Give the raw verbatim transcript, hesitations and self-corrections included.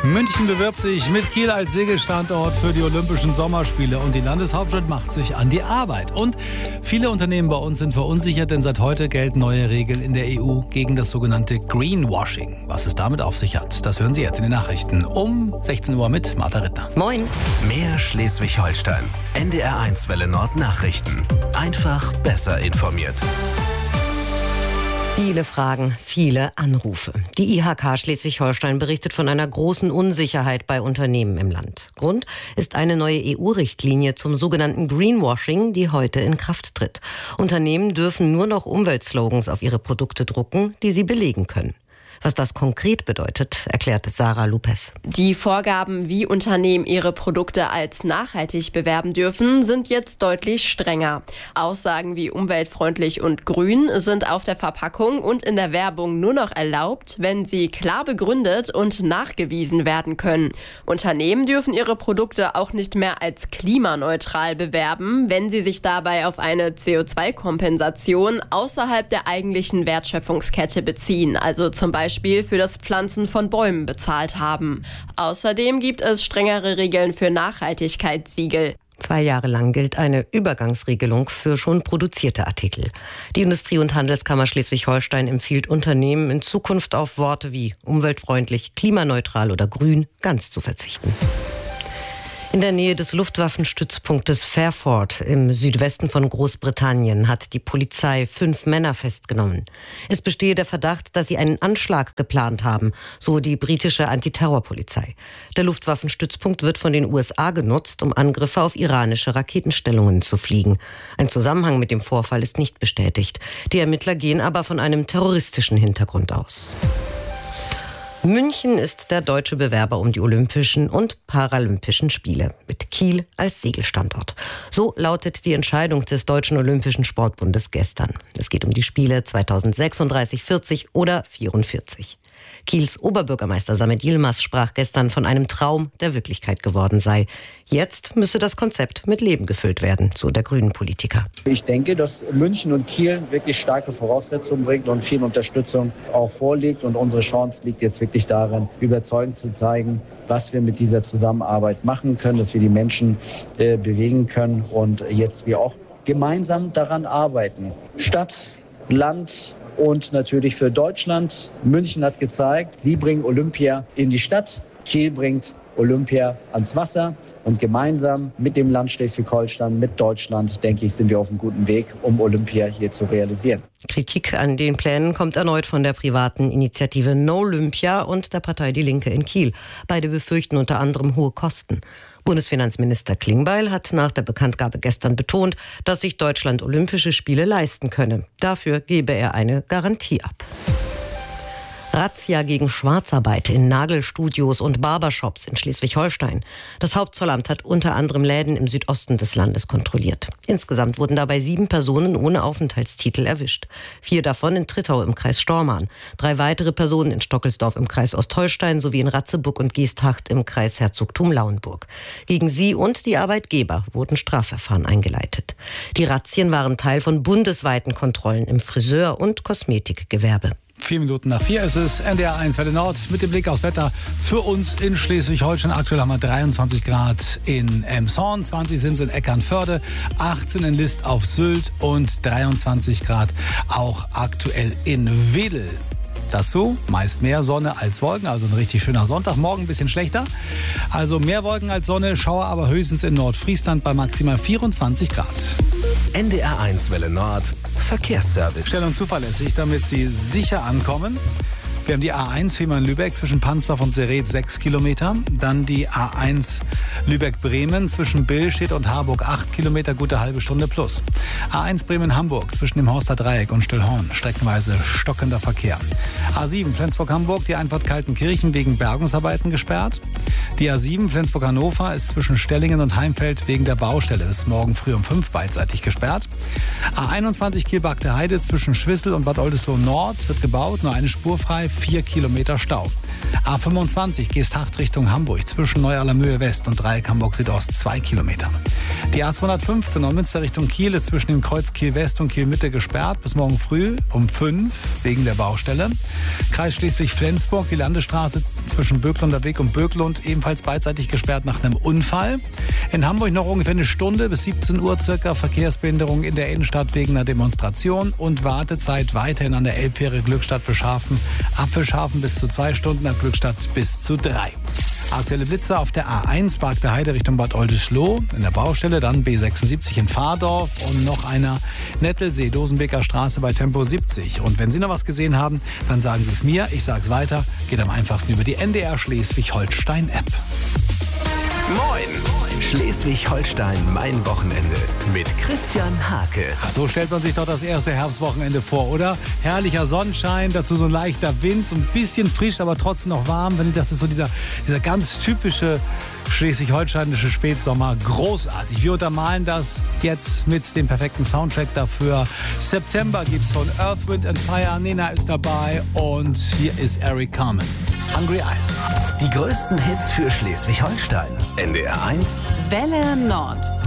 München bewirbt sich mit Kiel als Segelstandort für die Olympischen Sommerspiele und die Landeshauptstadt macht sich an die Arbeit. Und viele Unternehmen bei uns sind verunsichert, denn seit heute gelten neue Regeln in der E U gegen das sogenannte Greenwashing. Was es damit auf sich hat, das hören Sie jetzt in den Nachrichten um sechzehn Uhr mit Martha Rittner. Moin. Mehr Schleswig-Holstein. N D R eins Welle Nord Nachrichten. Einfach besser informiert. Viele Fragen, viele Anrufe. Die I H K Schleswig-Holstein berichtet von einer großen Unsicherheit bei Unternehmen im Land. Grund ist eine neue E U-Richtlinie zum sogenannten Greenwashing, die heute in Kraft tritt. Unternehmen dürfen nur noch Umweltslogans auf ihre Produkte drucken, die sie belegen können. Was das konkret bedeutet, erklärt Sarah Lupes. Die Vorgaben, wie Unternehmen ihre Produkte als nachhaltig bewerben dürfen, sind jetzt deutlich strenger. Aussagen wie umweltfreundlich und grün sind auf der Verpackung und in der Werbung nur noch erlaubt, wenn sie klar begründet und nachgewiesen werden können. Unternehmen dürfen ihre Produkte auch nicht mehr als klimaneutral bewerben, wenn sie sich dabei auf eine C O zwei Kompensation außerhalb der eigentlichen Wertschöpfungskette beziehen, also zum Beispiel für das Pflanzen von Bäumen bezahlt haben. Außerdem gibt es strengere Regeln für Nachhaltigkeitssiegel. Zwei Jahre lang gilt eine Übergangsregelung für schon produzierte Artikel. Die Industrie- und Handelskammer Schleswig-Holstein empfiehlt Unternehmen in Zukunft auf Worte wie umweltfreundlich, klimaneutral oder grün ganz zu verzichten. In der Nähe des Luftwaffenstützpunktes Fairford im Südwesten von Großbritannien hat die Polizei fünf Männer festgenommen. Es bestehe der Verdacht, dass sie einen Anschlag geplant haben, so die britische Antiterrorpolizei. Der Luftwaffenstützpunkt wird von den U S A genutzt, um Angriffe auf iranische Raketenstellungen zu fliegen. Ein Zusammenhang mit dem Vorfall ist nicht bestätigt. Die Ermittler gehen aber von einem terroristischen Hintergrund aus. München ist der deutsche Bewerber um die Olympischen und Paralympischen Spiele mit Kiel als Segelstandort. So lautet die Entscheidung des Deutschen Olympischen Sportbundes gestern. Es geht um die Spiele zweitausendsechsunddreißig, vierzig oder vierundvierzig. Kiels Oberbürgermeister Samet Yilmaz sprach gestern von einem Traum, der Wirklichkeit geworden sei. Jetzt müsse das Konzept mit Leben gefüllt werden, so der Grünen-Politiker. Ich denke, dass München und Kiel wirklich starke Voraussetzungen bringt und viel Unterstützung auch vorliegt. Und unsere Chance liegt jetzt wirklich darin, überzeugend zu zeigen, was wir mit dieser Zusammenarbeit machen können, dass wir die Menschen äh, bewegen können und jetzt wir auch gemeinsam daran arbeiten. Stadt, Land und natürlich für Deutschland. München hat gezeigt, sie bringen Olympia in die Stadt. Kiel bringt Olympia ans Wasser. Und gemeinsam mit dem Land Schleswig-Holstein, mit Deutschland, denke ich, sind wir auf einem guten Weg, um Olympia hier zu realisieren. Kritik an den Plänen kommt erneut von der privaten Initiative No Olympia und der Partei Die Linke in Kiel. Beide befürchten unter anderem hohe Kosten. Bundesfinanzminister Klingbeil hat nach der Bekanntgabe gestern betont, dass sich Deutschland Olympische Spiele leisten könne. Dafür gebe er eine Garantie ab. Razzia gegen Schwarzarbeit in Nagelstudios und Barbershops in Schleswig-Holstein. Das Hauptzollamt hat unter anderem Läden im Südosten des Landes kontrolliert. Insgesamt wurden dabei sieben Personen ohne Aufenthaltstitel erwischt. Vier davon in Trittau im Kreis Stormarn, drei weitere Personen in Stockelsdorf im Kreis Ostholstein sowie in Ratzeburg und Geesthacht im Kreis Herzogtum Lauenburg. Gegen sie und die Arbeitgeber wurden Strafverfahren eingeleitet. Die Razzien waren Teil von bundesweiten Kontrollen im Friseur- und Kosmetikgewerbe. Vier Minuten nach vier ist es, N D R eins Welle Nord mit dem Blick aufs Wetter für uns in Schleswig-Holstein. Aktuell haben wir dreiundzwanzig Grad in Emshorn, zwanzig sind es in Eckernförde, achtzehn in List auf Sylt und dreiundzwanzig Grad auch aktuell in Wedel. Dazu meist mehr Sonne als Wolken, also ein richtig schöner Sonntag. Morgen ein bisschen schlechter. Also mehr Wolken als Sonne, Schauer aber höchstens in Nordfriesland bei maximal vierundzwanzig Grad. N D R eins Welle Nord Verkehrsservice. Schnell und zuverlässig, damit Sie sicher ankommen. Wir haben die A eins Fehmarn-Lübeck zwischen Pansdorf und Sereth sechs Kilometer. Dann die A eins Lübeck-Bremen zwischen Billstedt und Harburg acht Kilometer, gute halbe Stunde plus. A eins Bremen-Hamburg zwischen dem Horster Dreieck und Stillhorn, streckenweise stockender Verkehr. A sieben Flensburg-Hamburg, die Einfahrt Kaltenkirchen wegen Bergungsarbeiten gesperrt. Die A sieben Flensburg-Hannover ist zwischen Stellingen und Heimfeld wegen der Baustelle bis morgen früh um fünf beidseitig gesperrt. A einundzwanzig Kielbach-der Heide zwischen Schwissel und Bad Oldesloe Nord wird gebaut, nur eine Spur frei, vier Kilometer Stau. A fünfundzwanzig Geesthacht Richtung Hamburg zwischen Neu-Allermöhe West und Dreieck Hamburg Südost zwei Kilometer. Die A zweihundertfünfzehn Neumünster Richtung Kiel ist zwischen dem Kreuz Kiel West und Kiel Mitte gesperrt bis morgen früh um fünf wegen der Baustelle. Kreis Schleswig-Flensburg, die Landesstraße zwischen Böcklunder Weg und Böcklund ebenfalls beidseitig gesperrt nach einem Unfall. In Hamburg noch ungefähr eine Stunde bis siebzehn Uhr circa Verkehrsbehinderung in der Innenstadt wegen einer Demonstration und Wartezeit weiterhin an der Elbfähre Glückstadt Bischhafen. Ab Bischhafen bis zu zwei Stunden, ab Glückstadt bis zu drei. Aktuelle Blitze auf der A eins, Park der Heide Richtung Bad Oldesloe in der Baustelle, dann B sechsundsiebzig in Fahrdorf und noch einer Nettelsee, Dosenbeker Straße bei Tempo siebzig. Und wenn Sie noch was gesehen haben, dann sagen Sie es mir, ich sage es weiter, geht am einfachsten über die N D R Schleswig-Holstein-App. Moin! Schleswig-Holstein, mein Wochenende mit Christian Hake. So stellt man sich doch das erste Herbstwochenende vor, oder? Herrlicher Sonnenschein, dazu so ein leichter Wind, so ein bisschen frisch, aber trotzdem noch warm. Das ist so dieser, dieser ganz typische schleswig-holsteinische Spätsommer. Großartig. Wir untermalen das jetzt mit dem perfekten Soundtrack dafür. September gibt's von Earth, Wind and Fire. Nena ist dabei und hier ist Eric Carmen. Hungry Eyes. Die größten Hits für Schleswig-Holstein. N D R eins. Welle Nord.